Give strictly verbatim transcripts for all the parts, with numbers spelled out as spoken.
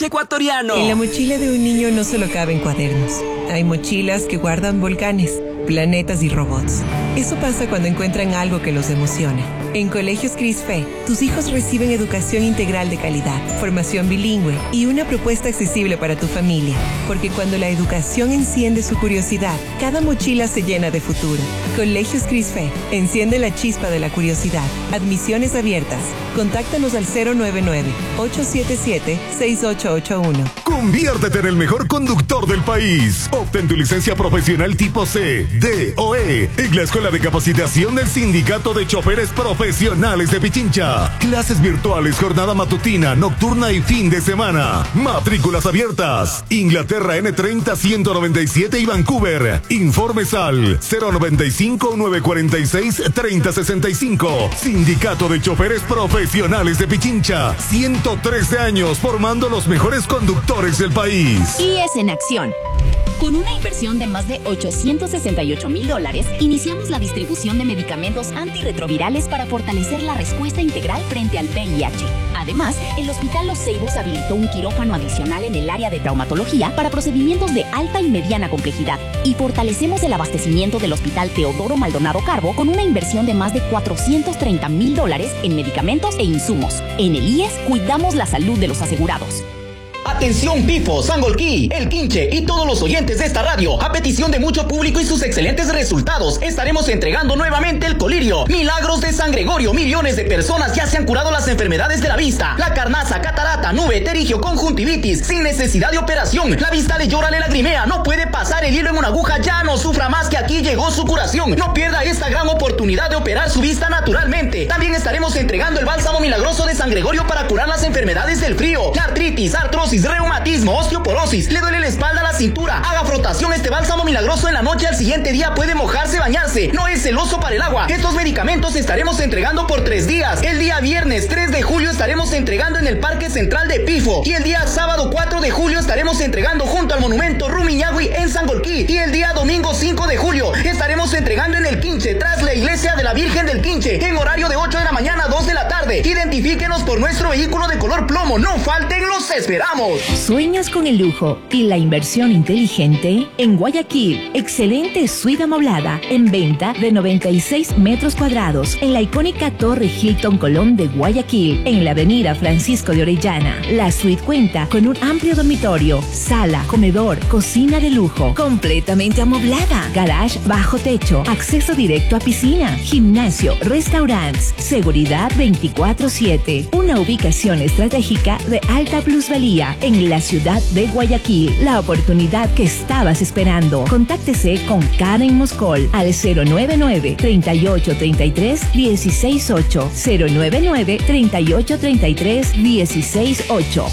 ecuatoriano. En la mochila de un niño no solo caben cuadernos. Hay mochilas que guardan volcanes, planetas y robots. Eso pasa cuando encuentran algo que los emociona. En Colegios Crisfe, tus hijos reciben educación integral de calidad, formación bilingüe y una propuesta accesible para tu familia. Porque cuando la educación enciende su curiosidad, cada mochila se llena de futuro. Colegios Crisfe, enciende la chispa de la curiosidad. Admisiones abiertas. Contáctanos al cero nueve nueve, ocho siete siete, seis ocho ocho uno. Conviértete en el mejor conductor del país. Obtén tu licencia profesional tipo C, D o E en la Escuela de Capacitación del Sindicato de Choferes Profesionales de Pichincha. Clases virtuales, jornada matutina, nocturna y fin de semana. Matrículas abiertas. Inglaterra N treinta ciento noventa y siete y Vancouver. Informes al cero noventa y cinco, nueve cuarenta y seis, treinta sesenta y cinco. Sindicato de Choferes Profesionales de Pichincha. ciento trece años formando los mejores conductores del país. I E S en acción. Con una inversión de más de ochocientos sesenta y ocho mil dólares, iniciamos la distribución de medicamentos antirretrovirales para fortalecer la respuesta integral frente al V I H. Además, el Hospital Los Ceibos habilitó un quirófano adicional en el área de traumatología para procedimientos de alta y mediana complejidad. Y fortalecemos el abastecimiento del Hospital Teodoro Maldonado Carbo con una inversión de más de cuatrocientos treinta mil dólares en medicamentos e insumos. En el I E S, cuidamos la salud de los asegurados. Atención Pifo, Sangolquí, El Quinche y todos los oyentes de esta radio. A petición de mucho público y sus excelentes resultados, estaremos entregando nuevamente el colirio. Milagros de San Gregorio. Millones de personas ya se han curado las enfermedades de la vista. La carnaza, catarata, nube, terigio, conjuntivitis, sin necesidad de operación. La vista le llora, le lagrimea, no puede pasar el hilo en una aguja, ya no sufra más, que aquí llegó su curación. No pierda esta gran oportunidad de operar su vista naturalmente. También estaremos entregando el bálsamo milagroso de San Gregorio para curar las enfermedades del frío, la artritis, artrosis, reumatismo, osteoporosis, le duele la espalda, la cintura. Haga frotación este bálsamo milagroso en la noche, al siguiente día puede mojarse, bañarse. No es celoso para el agua. Estos medicamentos estaremos entregando por tres días. El día viernes tres de julio estaremos entregando en el Parque Central de Pifo. Y el día sábado cuatro de julio estaremos entregando junto al monumento Rumiñahui en Sangolquí. Y el día domingo cinco de julio estaremos entregando en el Quinche, tras la iglesia de la Virgen del Quinche, en horario de ocho de la mañana a dos de la tarde. Identifíquenos por nuestro vehículo de color plomo. No falten, los esperamos. ¿Sueñas con el lujo y la inversión inteligente? En Guayaquil, excelente suite amoblada en venta de noventa y seis metros cuadrados en la icónica Torre Hilton Colón de Guayaquil, en la avenida Francisco de Orellana. La suite cuenta con un amplio dormitorio, sala, comedor, cocina de lujo, completamente amoblada, garage bajo techo, acceso directo a piscina, gimnasio, restaurantes, seguridad veinticuatro siete. Una ubicación estratégica de alta plusvalía en la ciudad de Guayaquil. La oportunidad que estabas esperando. Contáctese con Karen Moscol al cero nueve nueve, treinta y ocho, treinta y tres, dieciséis ocho. cero nueve nueve, treinta y ocho, treinta y tres, dieciséis ocho.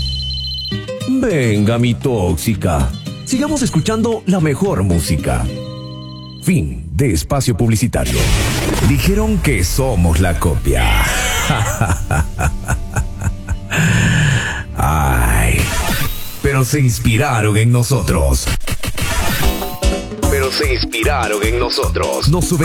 Venga, mi tóxica. Sigamos escuchando la mejor música. Fin de espacio publicitario. Dijeron que somos la copia. Ay, pero se inspiraron en nosotros. Pero se inspiraron en nosotros. Nos subestimamos.